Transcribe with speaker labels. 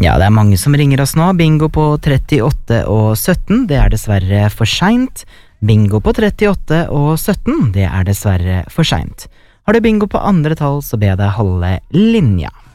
Speaker 1: Ja, det mange som ringer oss nå. Bingo på 38 og 17, det dessverre for sent. Bingo på 38 og 17, det dessverre for sent. Har du bingo på andre tall, så be deg holde linja.